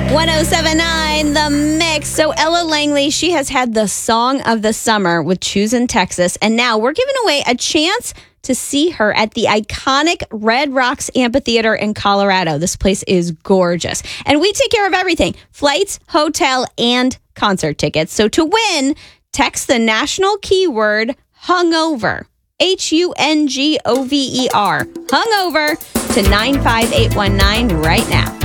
1079 The Mix. So Ella Langley, she has had the song of the summer with Choosing Texas. And now we're giving away a chance to see her at the iconic Red Rocks Amphitheater in Colorado. This place is gorgeous. And we take care of everything: flights, hotel, and concert tickets. So to win, text the national keyword hungover. HUNGOVER. Hungover to 95819 right now.